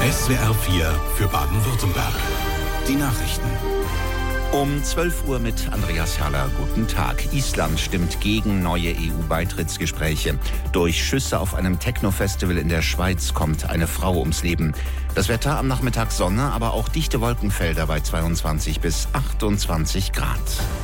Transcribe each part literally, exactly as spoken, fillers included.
S W R vier für Baden-Württemberg. Die Nachrichten. Um zwölf Uhr mit Andreas Herrler. Guten Tag. Island stimmt gegen neue E U-Beitrittsgespräche. Durch Schüsse auf einem Techno-Festival in der Schweiz kommt eine Frau ums Leben. Das Wetter am Nachmittag Sonne, aber auch dichte Wolkenfelder bei zweiundzwanzig bis achtundzwanzig Grad.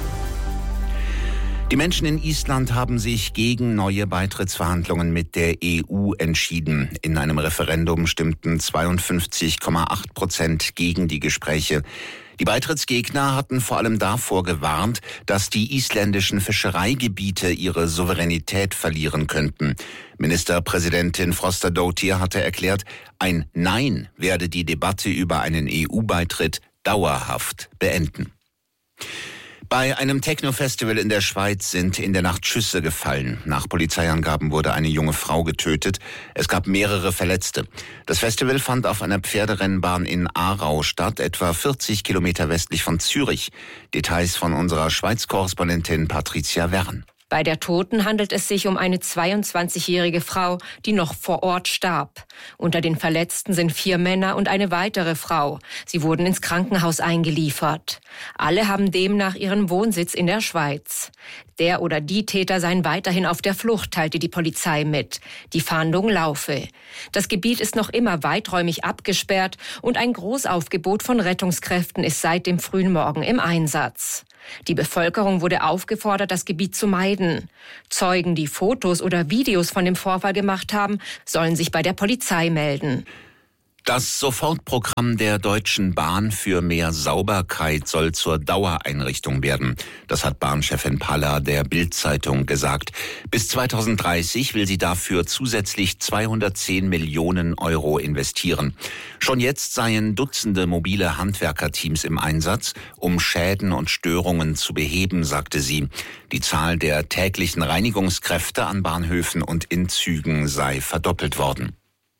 Die Menschen in Island haben sich gegen neue Beitrittsverhandlungen mit der E U entschieden. In einem Referendum stimmten zweiundfünfzig Komma acht Prozent gegen die Gespräche. Die Beitrittsgegner hatten vor allem davor gewarnt, dass die isländischen Fischereigebiete ihre Souveränität verlieren könnten. Ministerpräsidentin Frostadóttir hatte erklärt, ein Nein werde die Debatte über einen E U-Beitritt dauerhaft beenden. Bei einem Techno-Festival in der Schweiz sind in der Nacht Schüsse gefallen. Nach Polizeiangaben wurde eine junge Frau getötet. Es gab mehrere Verletzte. Das Festival fand auf einer Pferderennbahn in Aarau statt, etwa vierzig Kilometer westlich von Zürich. Details von unserer Schweiz-Korrespondentin Patricia Wern. Bei der Toten handelt es sich um eine zweiundzwanzigjährige Frau, die noch vor Ort starb. Unter den Verletzten sind vier Männer und eine weitere Frau. Sie wurden ins Krankenhaus eingeliefert. Alle haben demnach ihren Wohnsitz in der Schweiz. Der oder die Täter seien weiterhin auf der Flucht, teilte die Polizei mit. Die Fahndung laufe. Das Gebiet ist noch immer weiträumig abgesperrt und ein Großaufgebot von Rettungskräften ist seit dem frühen Morgen im Einsatz. Die Bevölkerung wurde aufgefordert, das Gebiet zu meiden. Zeugen, die Fotos oder Videos von dem Vorfall gemacht haben, sollen sich bei der Polizei melden. Das Sofortprogramm der Deutschen Bahn für mehr Sauberkeit soll zur Dauereinrichtung werden. Das hat Bahnchefin Palla der Bild-Zeitung gesagt. Bis zweitausenddreißig will sie dafür zusätzlich zweihundertzehn Millionen Euro investieren. Schon jetzt seien Dutzende mobile Handwerkerteams im Einsatz, um Schäden und Störungen zu beheben, sagte sie. Die Zahl der täglichen Reinigungskräfte an Bahnhöfen und in Zügen sei verdoppelt worden.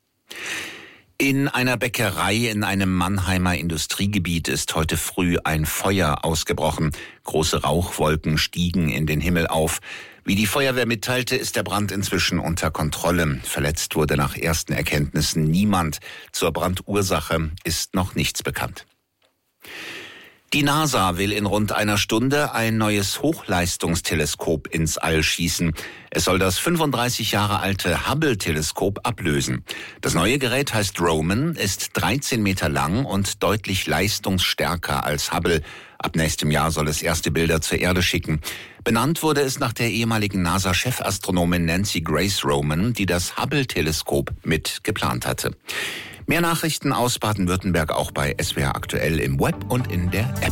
In einer Bäckerei in einem Mannheimer Industriegebiet ist heute früh ein Feuer ausgebrochen. Große Rauchwolken stiegen in den Himmel auf. Wie die Feuerwehr mitteilte, ist der Brand inzwischen unter Kontrolle. Verletzt wurde nach ersten Erkenntnissen niemand. Zur Brandursache ist noch nichts bekannt. Die NASA will in rund einer Stunde ein neues Hochleistungsteleskop ins All schießen. Es soll das fünfunddreißig Jahre alte Hubble-Teleskop ablösen. Das neue Gerät heißt Roman, ist dreizehn Meter lang und deutlich leistungsstärker als Hubble. Ab nächstem Jahr soll es erste Bilder zur Erde schicken. Benannt wurde es nach der ehemaligen NASA-Chefastronomin Nancy Grace Roman, die das Hubble-Teleskop mit geplant hatte. Mehr Nachrichten aus Baden-Württemberg auch bei S W R aktuell im Web und in der App.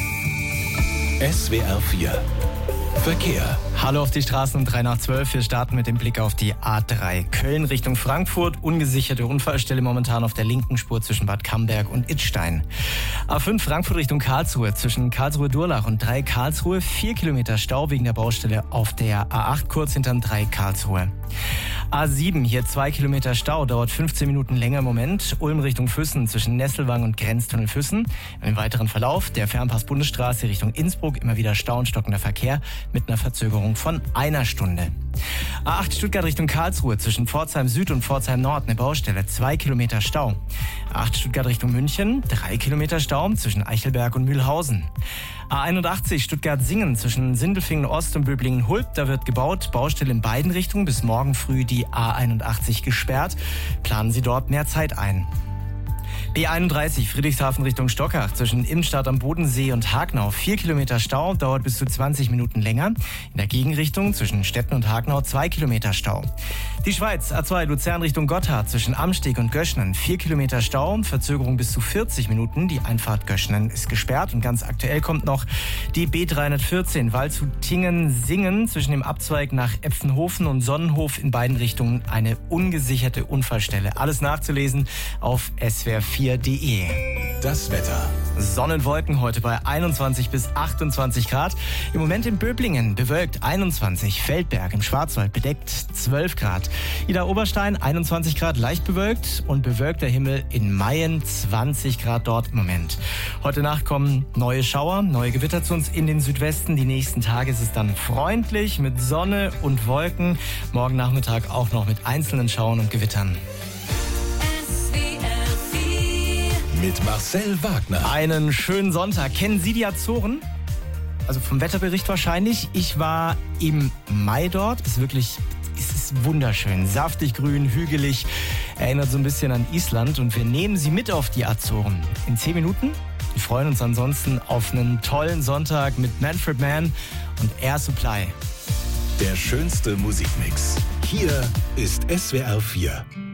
S W R vier Verkehr. Hallo auf die Straßen um drei nach zwölf. Wir starten mit dem Blick auf die A drei. Köln Richtung Frankfurt. Ungesicherte Unfallstelle momentan auf der linken Spur zwischen Bad Camberg und Idstein. A fünf Frankfurt Richtung Karlsruhe. Zwischen Karlsruhe-Durlach und drei Karlsruhe. Vier Kilometer Stau wegen der Baustelle auf der A acht kurz hinterm drei Karlsruhe. A sieben, hier zwei Kilometer Stau, dauert fünfzehn Minuten länger im Moment. Ulm Richtung Füssen zwischen Nesselwang und Grenztunnel Füssen. Im weiteren Verlauf der Fernpass-Bundesstraße Richtung Innsbruck immer wieder Stau und stockender Verkehr mit einer Verzögerung von einer Stunde. A acht Stuttgart Richtung Karlsruhe zwischen Pforzheim Süd und Pforzheim Nord eine Baustelle, zwei Kilometer Stau. A acht Stuttgart Richtung München, drei Kilometer Stau zwischen Eichelberg und Mühlhausen. A einundachtzig Stuttgart-Singen zwischen Sindelfingen Ost und Böblingen-Hulp, da wird gebaut, Baustelle in beiden Richtungen, bis morgen früh die A einundachtzig gesperrt. Planen Sie dort mehr Zeit ein. B einunddreißig Friedrichshafen Richtung Stockach zwischen Imstadt am Bodensee und Hagnau. Vier Kilometer Stau, dauert bis zu zwanzig Minuten länger. In der Gegenrichtung zwischen Stetten und Hagnau zwei Kilometer Stau. Die Schweiz, A zwei Luzern Richtung Gotthard zwischen Amsteg und Göschnen. Vier Kilometer Stau, Verzögerung bis zu vierzig Minuten. Die Einfahrt Göschnen ist gesperrt und ganz aktuell kommt noch die B dreihundertvierzehn Waldshut-Tingen-Singen zwischen dem Abzweig nach Epfenhofen und Sonnenhof in beiden Richtungen eine ungesicherte Unfallstelle. Alles nachzulesen auf S W R vier punkt de. Das Wetter. Sonnenwolken heute bei einundzwanzig bis achtundzwanzig Grad. Im Moment in Böblingen bewölkt einundzwanzig, Feldberg im Schwarzwald bedeckt zwölf Grad. Ida Oberstein einundzwanzig Grad leicht bewölkt und bewölkter Himmel in Mayen zwanzig Grad dort im Moment. Heute Nacht kommen neue Schauer, neue Gewitter zu uns in den Südwesten. Die nächsten Tage ist es dann freundlich mit Sonne und Wolken. Morgen Nachmittag auch noch mit einzelnen Schauern und Gewittern. S W R vier mit Marcel Wagner. Einen schönen Sonntag. Kennen Sie die Azoren? Also vom Wetterbericht wahrscheinlich. Ich war im Mai dort. Es ist wirklich, es ist wunderschön. Saftig grün, hügelig. Erinnert so ein bisschen an Island. Und wir nehmen Sie mit auf die Azoren. In zehn Minuten. Wir freuen uns ansonsten auf einen tollen Sonntag mit Manfred Mann und Air Supply. Der schönste Musikmix. Hier ist S W R vier.